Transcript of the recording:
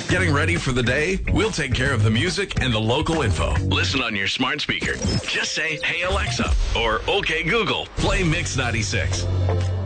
Getting ready for the day? We'll take care of the music and the local info. Listen on your smart speaker. Just say, "Hey Alexa," or "Okay Google, play Mix 96."